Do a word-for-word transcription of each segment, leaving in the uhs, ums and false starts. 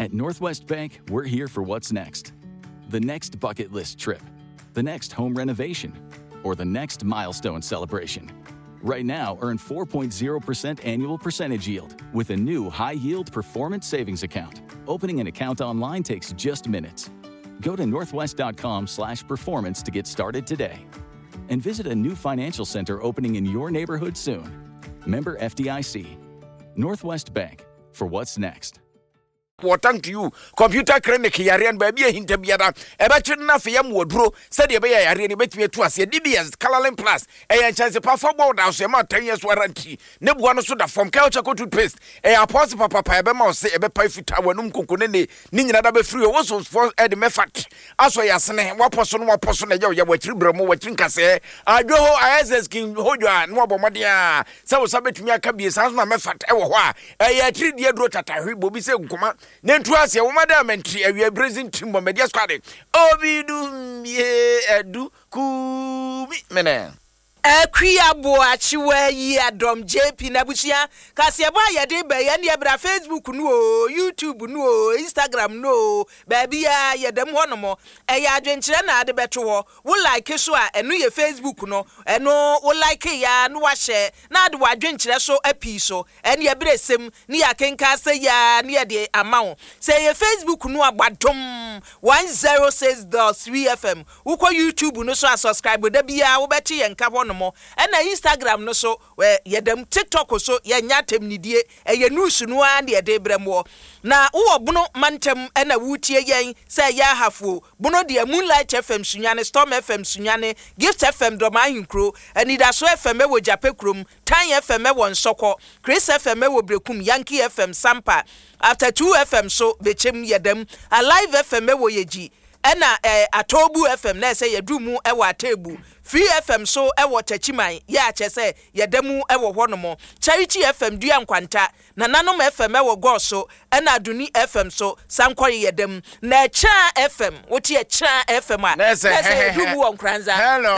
At Northwest Bank, we're here for what's next. The next bucket list trip, the next home renovation, or the next milestone celebration. Right now, earn four point zero percent annual percentage yield with a new high-yield performance savings account. Opening an account online takes just minutes. Go to northwest.com slash performance to get started today. And visit a new financial center opening in your neighborhood soon. Member F D I C. Northwest Bank, for what's next. Thank you. Computer clinic yare and baby hinta biada. Eba china fiyam wodro. Said ye be yare ni betwe to as D B S Colorline Plus. E chance pa for board house e ma ten years warranty. Ne buano so da from culture go to paste. E apostle papa pa ebe ma se ebe pa fita wanum konkone ne ni nyina da be free wo so for e de mefat. Aso yasene waposo no waposo na ye watri bramo watri nkase. Adwo ho ISS kin hojo a no abomode a. Se wo sabetumi aka bi sanso na mefat e wo ho a. E ya tri die dro tatahwe bobi se nkoma. Nentu ase wo madam entry awia brazing timbo media squad obidu ye edu ku mi mena Akria bo achiwa yi adom J P nabuchia kasi ebo ayede be ye ne bra Facebook no o YouTube no o Instagram no o baby ya yedem honomo e ya adwenkyere na ade beto ho wo like so a eno ye Facebook no eno wo like ya no wa share na ade wa adwenkyere so api so ene ye bresem ni ya kenka se ya ne ye de amawo se ye Facebook no agbadom one oh six point three F M wo ko YouTube no so subscribe da bia wo beti ye nka ho and na Instagram no so we yedem TikTok so ye nyatem nidie e ye news no an de de bremo na wo bono mantem e na wutie yen say ya hafo bono de Moonlight F M sunyane Storm F M sunyane Gift F M do ma hinkro anida so F M e wo Japekrom Tan F M e wo Nsoko Chris F M e wo Brekum Yankee F M Sampa after two F M so bechem yedem Alive F M e wo Yeji ena eh, Atobu F M na say yedumu e wo Atebu Free F M so e wo Tachiman ya che say yedemu e wo honomo Charity F M dua nkwanta na nanom F M e wo Goso ena Aduni F M so sankore yedem na Cha F M wote e Cha F M a na say yedumu wo nkranza hello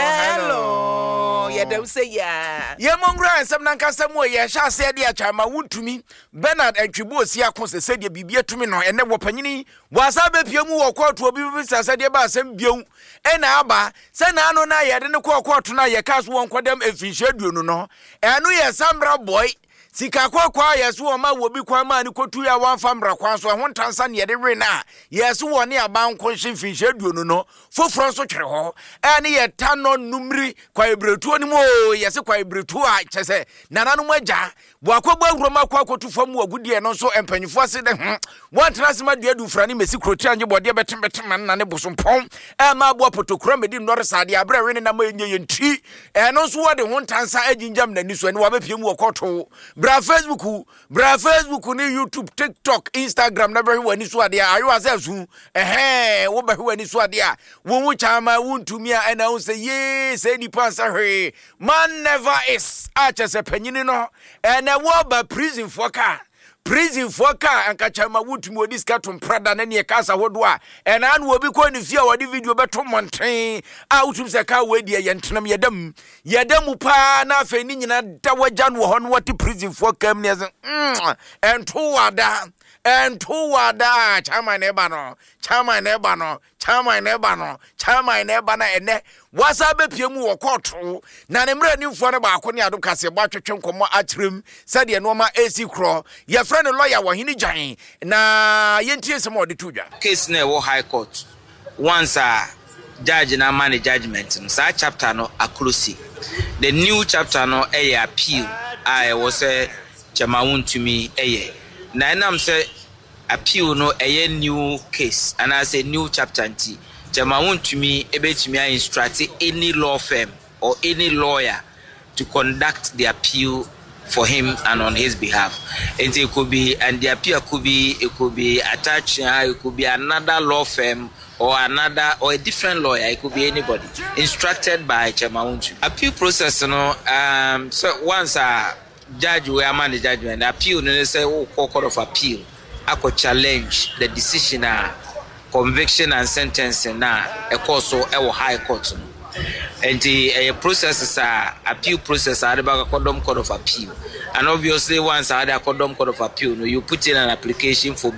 hello yedem say ya ye mongra nsem na nkasa mu ye hya ase de achama wuntumi Bernard Antwibo osi akose se de bibie tumi no ene wo panyini wasa be piemu wo kotu obi bi sasa de ba asem bieu ena aba se na ano na ye de ne kotu na ye kaso won kodam efinhyeduo no no eno ye Sambra boy sika kwakwa yeso wo ma wo bi kwa ma ni kotu ya wan famra kwa so ho ntansa ne ye de we na yeso wo ne abanko hye finhyeduo no no foforo so twere ho ene ye tano numri kwa ebretuo ni mo yese kwa ebretuo a chese nananom agya Wakwa Roma kwa kotu famu agudie no so empanyifo ase de hm wantena sema dua du frani mesi kroti anje bode betem betem na ne bosompon e ma abo potokura medi nore sade abra we ne na ma enye yenti e no so wode ho ntansa aginjam na ni so ne wabapiem wakoto bra Facebook bra Facebook ni YouTube TikTok Instagram na behe wani so ade ayo asasu ehe wo behe wani so ade a wo hu chama wuntumi a na wo say ye say ni pansa hwe man never is a chese panyini no na wo ba prison for car prison for car anka chama wutumi odi skatum prada na ne kasa hodo a ena an obi ko ni fia wodi video beto monten a utum se ka we dia yentenam yedam yedam pa na afa ni nyina da wagya no ho no wati prison for car ne mm ento wada ento wada chama ne ba no chama ne ba no chama ne ba no chama ne ba na ene wasa be piemu wo koto na ne mra nimfo ne ba ko ne ado kase ba twetwe nkomo atrem sade no ma AC Kro ye friend lawyer wo hini gyan na yentie sem odi tudwa case na wo high court once a judge na manage judgment no sa chapter no akrosi the new chapter no e appeal I was say chama wuntumi eye na nam say appeal no a new case and I say new chapter nti chama wuntumi ebetumi instruct any law firm or any lawyer to conduct the appeal for him and on his behalf. And it could be, and the appeal could be, it could be attached, it could be another law firm or another, or a different lawyer, it could be anybody, instructed by Chamaunchu. Appeal process, you know, um, so once a judge will amend the judgment, the appeal, they say, oh, court of appeal, I could challenge the decision, uh, conviction and sentencing, now, uh, a court, so a high court. And the uh, process is a appeal process. I have a condom court of appeal, and obviously once I had a condom court of appeal, you put in an application for